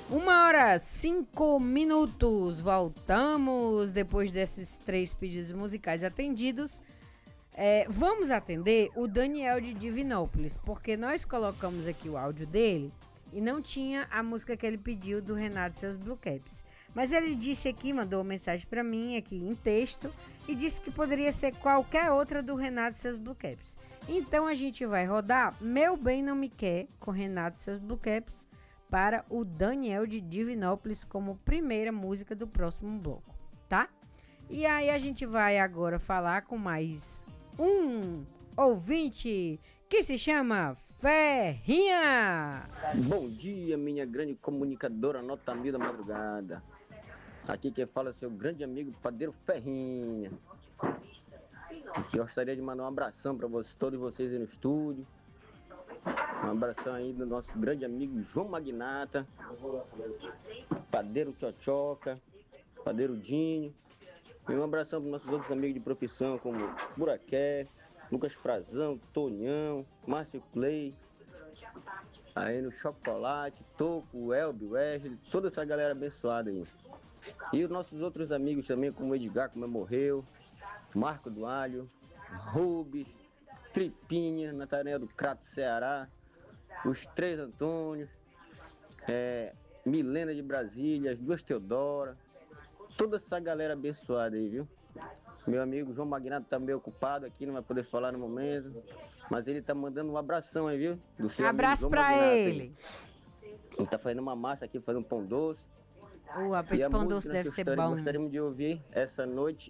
1h05. Voltamos depois desses 3 pedidos musicais atendidos. Vamos atender o Daniel de Divinópolis, porque nós colocamos aqui o áudio dele e não tinha a música que ele pediu do Renato e seus Blue Caps. Mas ele disse aqui, mandou uma mensagem para mim aqui em texto e disse que poderia ser qualquer outra do Renato e seus Blue Caps. Então a gente vai rodar Meu Bem Não Me Quer com Renato e seus Blue Caps para o Daniel de Divinópolis como primeira música do próximo bloco, tá? E aí a gente vai agora falar com mais um ouvinte que se chama Ferrinha. Bom dia, minha grande comunicadora nota 1000 da madrugada. Aqui quem fala é seu grande amigo Padeiro Ferrinha. Eu gostaria de mandar um abração para todos vocês aí no estúdio. Um abração aí do nosso grande amigo João Magnata, Padeiro Tchotchoca, Padeiro Dinho. E um abração para nossos outros amigos de profissão, como Buraqué, Lucas Frazão, Tonhão, Márcio Clay, aí no Chocolate, Toco, Elbio, Wesley, toda essa galera abençoada aí. E os nossos outros amigos também, como o Edgar, como morreu, Marco do Alho, Rubens, Tripinha, Natanael do Crato, Ceará, os 3 Antônios, Milena de Brasília, as 2 Teodora, toda essa galera abençoada aí, viu? Meu amigo João Magnato tá meio ocupado aqui, não vai poder falar no momento, mas ele tá mandando um abração aí, viu? Do seu abraço pra ele. Ele tá fazendo uma massa aqui, fazendo um pão doce. Esse pão doce deve ser bom. Gostaríamos de ouvir essa noite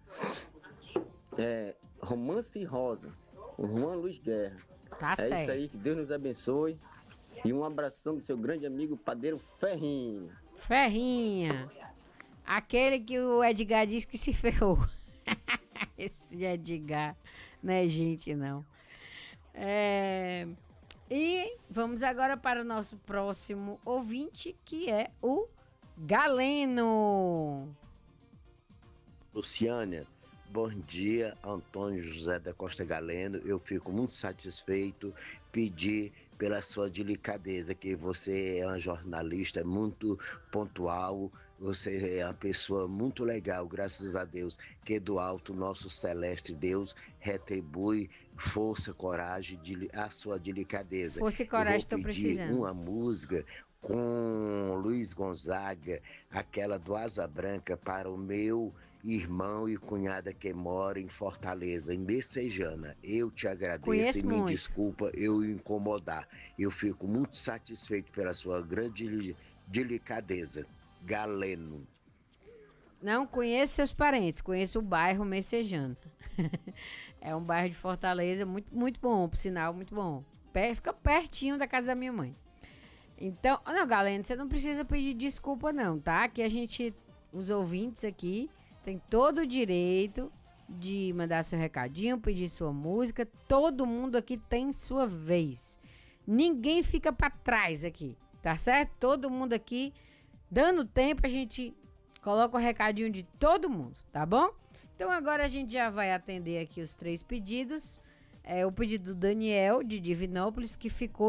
Romance e Rosa, o Juan Luiz Guerra. Tá certo. Isso aí, que Deus nos abençoe. E um abração do seu grande amigo Padeiro Ferrinha. Ferrinha. Aquele que o Edgar disse que se ferrou. Esse Edgar não é gente, não. E vamos agora para o nosso próximo ouvinte, que é o Galeno. Luciana, bom dia, Antônio José da Costa Galeno. Eu fico muito satisfeito, pedir pela sua delicadeza, que você é uma jornalista muito pontual, você é uma pessoa muito legal, graças a Deus, que do alto nosso celeste Deus retribui força, coragem, a sua delicadeza. Força e coragem, estou precisando. Uma música com Luiz Gonzaga, aquela do Asa Branca, para o meu irmão e cunhada que mora em Fortaleza, em Messejana. Eu te agradeço. Conheço e me muito. desculpa eu incomodar. Eu fico muito satisfeito pela sua grande delicadeza. Galeno. Não conheço seus parentes, conheço o bairro Messejana. É um bairro de Fortaleza muito, muito bom, por sinal, muito bom. Fica pertinho da casa da minha mãe. Então, não, Galeno, você não precisa pedir desculpa não, tá? Que a gente, os ouvintes aqui, tem todo o direito de mandar seu recadinho, pedir sua música. Todo mundo aqui tem sua vez. Ninguém fica pra trás aqui, tá certo? Todo mundo aqui, dando tempo, a gente coloca o recadinho de todo mundo, tá bom? Então agora a gente já vai atender aqui os 3 pedidos. O pedido do Daniel, de Divinópolis, que ficou